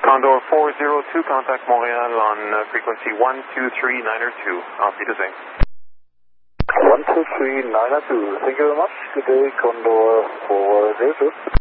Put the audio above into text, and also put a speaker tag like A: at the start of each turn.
A: Condor 402, contact Montreal on frequency 123.902. Auf Wiedersehen.
B: 123.902. Thank you very much. Good day, Condor 402.